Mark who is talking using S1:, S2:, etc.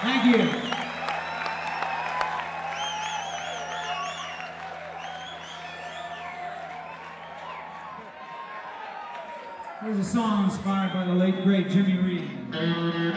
S1: Thank you. Here's a song inspired by the late, great Jimmy Reed.